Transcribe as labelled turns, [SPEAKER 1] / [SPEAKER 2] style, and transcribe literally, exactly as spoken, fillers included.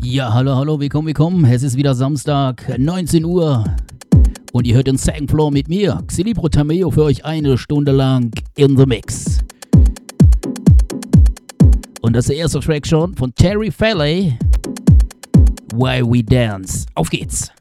[SPEAKER 1] Ja, hallo, hallo, willkommen, willkommen. Es ist wieder Samstag, neunzehn Uhr. Und ihr hört den Second Floor mit mir, Xilibro Tameo, für euch eine Stunde lang in the Mix. Und das ist der erste Track schon von Terry Faley, Why We Dance. Auf geht's!